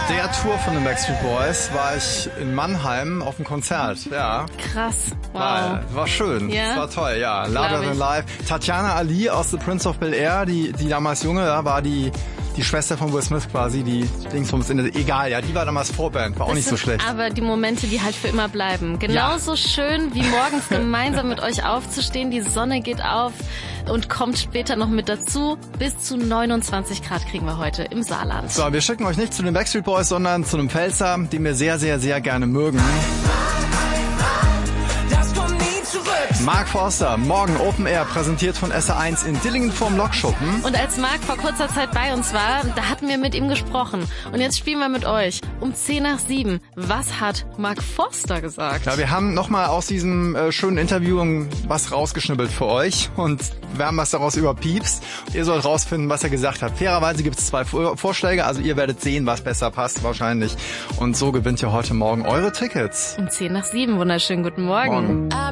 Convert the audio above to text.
der Tour von den Backstreet Boys war ich in Mannheim auf dem Konzert. Ja. Krass. Wow. War schön. Ja? Das war toll, ja. Louder Than Life. Tatjana Ali aus The Prince of Bel-Air, die damals junge war, die Schwester von Will Smith quasi, die Dingsbums, egal, ja, die war damals Vorband, war auch nicht so schlecht. Aber die Momente, die halt für immer bleiben. Genauso schön wie morgens gemeinsam mit euch aufzustehen, die Sonne geht auf und kommt später noch mit dazu. Bis zu 29 Grad kriegen wir heute im Saarland. So, wir schicken euch nicht zu den Backstreet Boys, sondern zu einem Pfälzer, den wir sehr, sehr, sehr gerne mögen. Mark Forster, morgen Open Air, präsentiert von SR1 in Dillingen vorm Lokschuppen. Und als Mark vor kurzer Zeit bei uns war, da hatten wir mit ihm gesprochen. Und jetzt spielen wir mit euch um 6:10. Was hat Mark Forster gesagt? Ja, wir haben nochmal aus diesem schönen Interview was rausgeschnibbelt für euch und wir haben was daraus überpiepst. Ihr sollt rausfinden, was er gesagt hat. Fairerweise gibt es 2 Vorschläge, also ihr werdet sehen, was besser passt wahrscheinlich. Und so gewinnt ihr heute Morgen eure Tickets. Um 6:10. Wunderschönen guten Morgen.